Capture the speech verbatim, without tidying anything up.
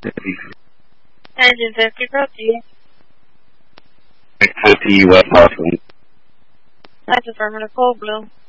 Engine fifty, proceed. fifty, West Boston. That's affirmative, cold blue.